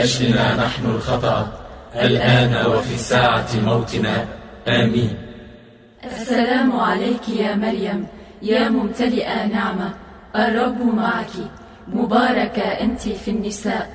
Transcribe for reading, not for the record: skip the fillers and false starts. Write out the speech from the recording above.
أجلنا نحن الخطأ الآن وفي ساعة موتنا. آمين. السلام عليك يا مريم يا ممتلئة نعمة، الرب معك، مباركة أنت في النساء،